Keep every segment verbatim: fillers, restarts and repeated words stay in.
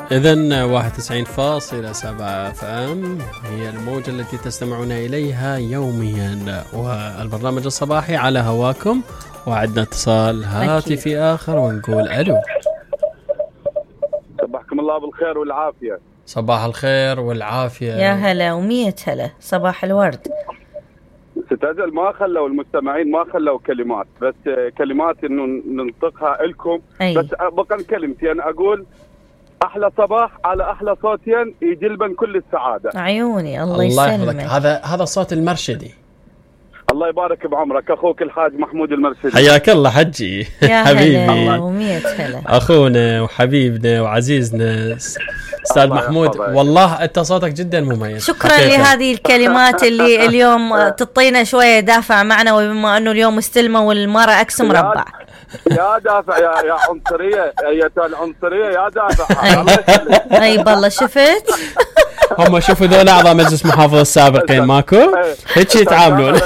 إذن واحد وتسعين فاصلة سبعة اف ام هي الموجة التي تستمعون إليها يوميا، والبرنامج الصباحي على هواكم. وعدنا اتصال هاتفي آخر ونقول ألو. صباحكم الله بالخير والعافية. صباح الخير والعافية. يا هلا ومية هلا، صباح الورد. ستأجل ما خلوا المستمعين ما خلوا كلمات، بس كلمات إنه ننطقها لكم. أي. بس بقى كلمتين أقول أحلى صباح على أحلى صوتين يجلبن كل السعادة. عيوني الله الله يسلمك. يحفظك. هذا هذا صوت المرشدي. الله يبارك بعمرك، أخوك الحاج محمود المرشدي. حياك الله حجي. يا حبيبي هلا ومية هلا، أخونا وحبيبنا وعزيزنا أستاذ محمود. والله أنت صوتك جدا مميز. شكرا حقيقة. لهذه الكلمات اللي اليوم تعطينا شوية دافع معنا، وبما أنه اليوم استلمة والمرأة أكس مربع. يا دافع يا يا عنصرية يا العنصرية يا دافع. أي بالله شفت. هم شوفوا ذول أعضاء مجلس محافظة السابقين ماكو هيك يتعاملون.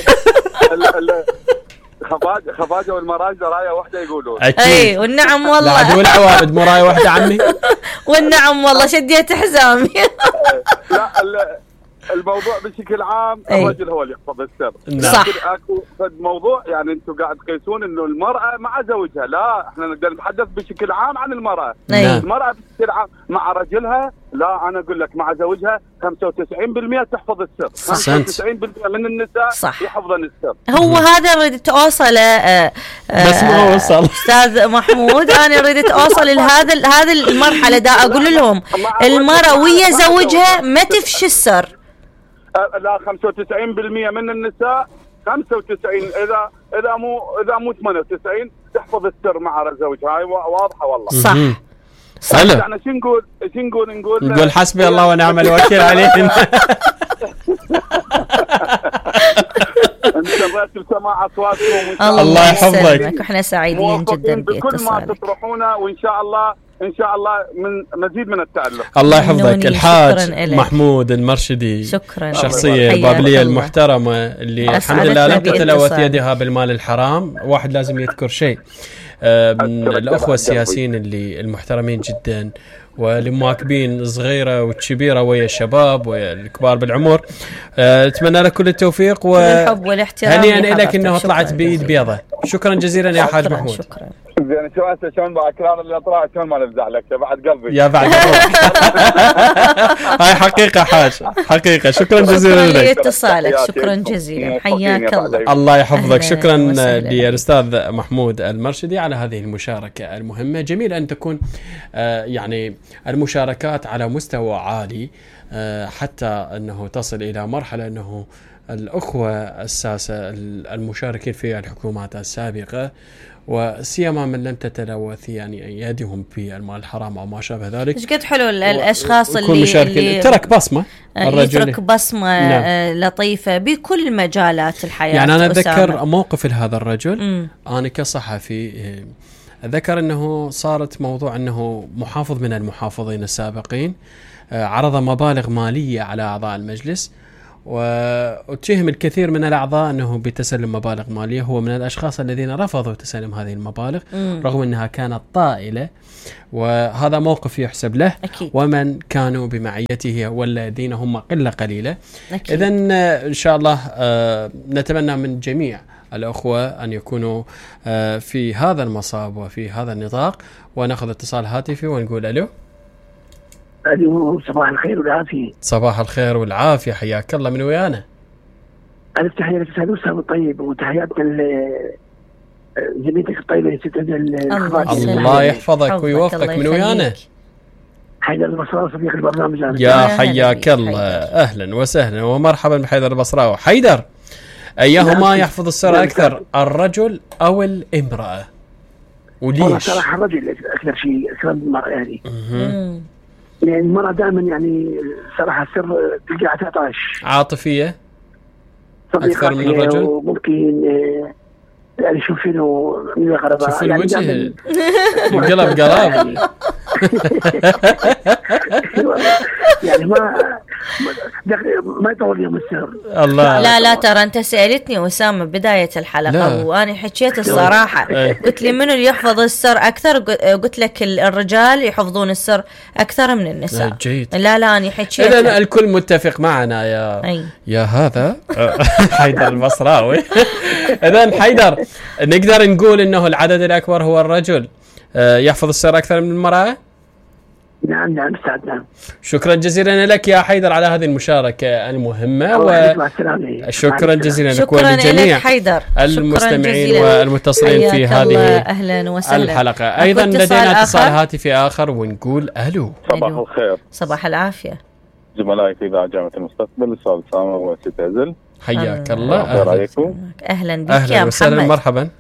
خفاجة خفاجة والمراجع راية واحدة يقولون. أي والنعم والله. لا عدول العوابد مو راية واحدة عمي. والنعم والله شديت حزامي. لا الموضوع بشكل عام الرجل هو اللي يحفظ السر. صح. اكو موضوع يعني انتم قاعد تقيسون انه المرأة مع زوجها، لا احنا نقدر نتحدث بشكل عام عن المرأة. أي. المرأة بشكل عام مع رجلها، لا انا اقول لك مع زوجها خمسة وتسعين بالمئة تحفظ السر، خمسة وتسعين بالمئة من النساء صح. يحفظن السر. هو هذا ردت اوصله. آه آه بس ما وصل استاذ محمود، انا ردت اوصل لهذا هذا المرحله دا اقول لهم المرأة ويا زوجها ما تفشي السر. لا خمسة وتسعين بالمئة من النساء، خمسة وتسعين اذا اذا مو اذا مو ثمانية وتسعين تحفظ السر مع زوجها. هاي واضحه والله. صح صح. يعني شو نقول شو نقول نقول نقول حسبي الله ونعم الوكيل عليهم. انتبهت لسماع اصواتكم وان شاء الله, الله يحفظك. واحنا سعيدين جدا بكل ما تطرحونه، وان شاء الله ان شاء الله من مزيد من التألق. الله يحفظك. الحاج شكراً محمود المرشدي شكرا، شخصية بابلية المحترمة اللي الحمد لله لم تتلوث يدها بالمال الحرام. واحد لازم يذكر شيء من الأخوة السياسيين اللي المحترمين جدا والمواكبين صغيرة وكبيرة ويا الشباب ويا الكبار بالعمر. أتمنى لك كل التوفيق والحب والاحترام. هنيئا لك انه طلعت بايد بيضة. شكرا جزيلا يا حاج محمود. شكرا. زين شو هسه شلون بعد كلام اللي طلع شلون ما نفزع لك بعد قلبي يا بعد هاي حقيقة حاج حقيقة. شكرا جزيلا لك. لاتصالك. شكرا جزيلا، حياك الله. الله يحفظك. شكرا للأستاذ محمود المرشدي على هذه المشاركة المهمة. جميل أن تكون آه يعني المشاركات على مستوى عالي آه حتى أنه تصل إلى مرحلة أنه الأخوة الساسة المشاركين في الحكومات السابقة وسيما من لم تتلوث يعني يدهم في المال الحرام او ما شابه ذلك. ايش قد حلو الاشخاص اللي, اللي ترك بصمه الرجل يترك بصمه نعم. لطيفه بكل مجالات الحياه. يعني انا اتذكر موقف لهذا الرجل. م. انا كصحفي اتذكر انه صارت موضوع انه محافظ من المحافظين السابقين عرض مبالغ ماليه على اعضاء المجلس، واتهم الكثير من الأعضاء أنه بتسلم مبالغ مالية. هو من الأشخاص الذين رفضوا تسلم هذه المبالغ مم. رغم أنها كانت طائلة، وهذا موقف يحسب له. أكيد. ومن كانوا بمعيته والذين هم قلة قليلة. إذن إن شاء الله نتمنى من جميع الأخوة أن يكونوا في هذا المصاب وفي هذا النطاق. ونأخذ اتصال هاتفي ونقول ألو. ألو صباح الخير والعافية. صباح الخير والعافية، حياك الله. من ويانا؟ ألف تحية لك أستاذ أسامة الطيب، وتحيات زميلتك الطيبة ست الله, الله يحفظك ويوفقك. من ويانا؟ حيدر البصراوي صديق البرنامج. يا حياك الله، أهلا وسهلا ومرحبا بحيدر البصراوي. حيدر، أيهما يحفظ السر أكثر، الرجل أو الامرأة؟ وليش؟ صراحة الرجل أكثر شيء أكثر من المرأة يعني. يعني المرأة دائما يعني صراحة السر تلقاها تعطش، عاطفية أكثر من الرجل. وممكن يعني شوف شنو من الغرباء، شوف يعني الوجه القلب قلب يعني ما ما يطول يوم السر. الله. لا لا ترى انت سألتني وسام بداية الحلقة لا. وانا حكيت الصراحة قلت لي منو اللي يحفظ السر اكثر، قلت لك الرجال يحفظون السر اكثر من النساء. جيد. لا لا انا حكيت. اذا الكل متفق معنا يا أي. يا هذا حيدر البصراوي. اذا حيدر نقدر نقول انه العدد الاكبر هو الرجل يحفظ السر اكثر من المرأة. نعم نعم استاذ نعم. شكرا جزيلا لك يا حيدر على هذه المشاركة المهمة، وشكرا جزيلا لك ولجميع المستمعين والمتصلين في هذه أهلا وسهلا الحلقة. أيضا لدينا اتصال هاتفي آخر ونقول أهلو. صباح الخير. صباح العافية. زملائي في إذاعة جامعة المستقبل الأستاذ سامر وست هزل، حياك الله. أهلا, أهلا بك أهلا يا وسهلا. مرحبا.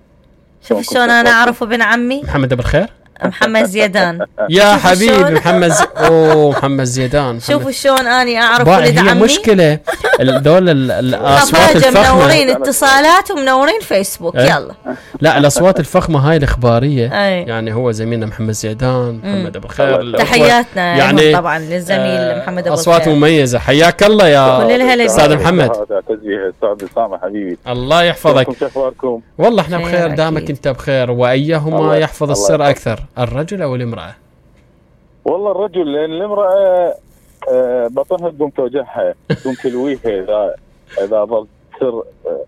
شوف شلون أنا أعرف ابن عمي محمد بالخير. محمد زيدان يا حبيبي محمد ز... اوه محمد زيدان. شوفوا شلون اني اعرف ولد عمي. هي مشكله دول الاصوات الفخمه منورين اتصالات ومنورين فيسبوك. أه؟ يلا لا الاصوات الفخمه هاي الاخباريه. أي. يعني هو زميلنا محمد زيدان محمد ابو الخير، تحياتنا يعني طبعا للزميل آه محمد ابو الخير، اصوات مميزه. حياك الله يا استاذ محمد. استاذ سامر حبيبي الله يحفظك. كيف اخباركم؟ والله احنا بخير دامك انت بخير. وايهما يحفظ السر اكثر، الرجل او الامراه؟ والله الرجل، لان الامراه بطنها تقوم توجعها، تقوم تلويها اذا اذا ظل سر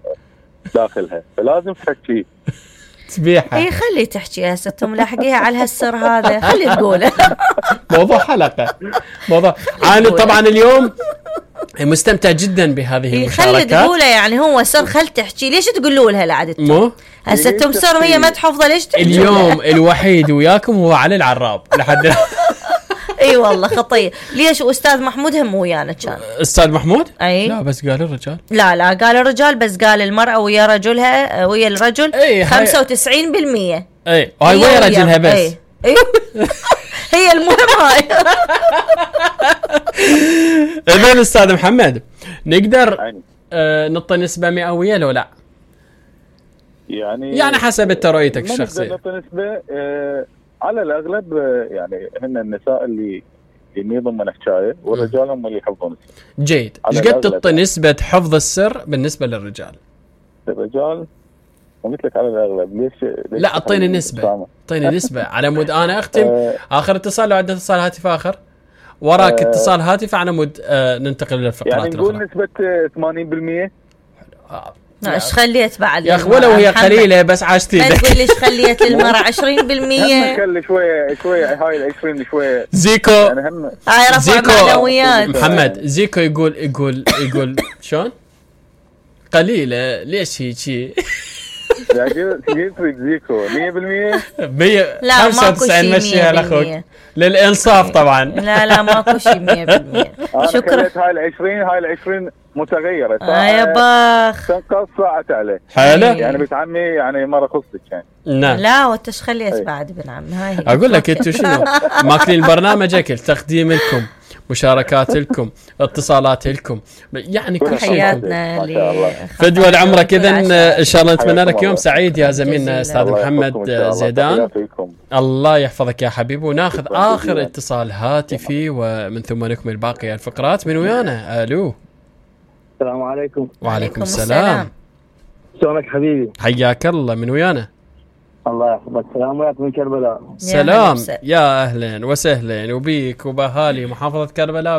داخلها، فلازم تحكي تبيحها. اي خلي تحكي هسه انتم لاحقيها على هالسر هذا، خلي تقوله. موضوع حلقه موضوع انا طبعا اليوم مستمتع جدا بهذه المشاركات. خلي تقوله يعني هو سر، خل تحكي. ليش تقولوا لها العدد؟ مو هسه انتم سر وهي ما تحفظه، ليش تحكي اليوم الوحيد وياكم هو علي العراب لحد. اي والله خطيه. ليش استاذ محمود هم ويانا كان؟ استاذ محمود اي لا بس قال الرجال. لا لا قال الرجال، بس قال المراه ويا رجلها ويا الرجل خمسة وتسعين بالمية. اي هاي ويا رجلها بس. اي اي هي المهم هاي. اذا استاذ محمد نقدر آه نعطي نسبه مئويه لو لا؟ يعني يعني حسب انت رؤيتك الشخصيه. نعطي نسبه آه على الاغلب آه يعني هن النساء اللي اللي يضمن حكايه، والرجال هم اللي يحفظون السر. جيد. ايش قد تعطي نسبه حفظ السر بالنسبه للرجال؟ الرجال قلت لك على الاغلب. ليش, ليش لا اعطيني نسبه، اعطيني نسبه على مود انا اختم. اخر اتصال لو عندنا اتصال هاتف اخر وراك أه اتصال هاتف على مود أه ننتقل للفقرات يعني نقول نسبه ثمانين بالمئة. ايش خليت بعد يا اخي ولو هي قليله بس عاشتي. ما تقول ليش خليت للمرأة عشرين بالمئة. خلي شويه شويه هاي ال عشرين شويه. زيكو يعني هم هاي رفع معنويات. محمد زيكو يقول يقول يقول شلون قليله ليش هيك؟ لا قلت زيكو مية بالمية. مية خمسة وتسعين مشيها لاخوك للانصاف طبعا. لا لا ماكو شيء مية بالمية. شكرا. هاي العشرين هاي العشرين متغيرة. آه يا باخ. تنقص ساعة عليه. حلو. يعني بنت عمي يعني مرة خصك يعني. نعم. لا وانتش خليت بعد ابن عمي. هاي هي. اقول لك انتوا شنو ماكلين البرنامج اكل، تقديم لكم، مشاركات لكم، اتصالات لكم، يعني كل شيء. حياتنا فدوى لعمرك. اذا ان شاء الله نتمنى لك يوم سعيد يا زميلنا استاذ محمد زيدان. الله يحفظك يا حبيبي. وناخذ اخر اتصال هاتفي ومن ثم نكمل باقي الفقرات. من ويانا؟ الو السلام عليكم. وعليكم السلام. شلونك حبيبي؟ حياك الله. من ويانا؟ الله يحفظك. سلام وياكم من كربلاء. سلام يا اهلا وسهلا وبيك وباهالي محافظة كربلاء.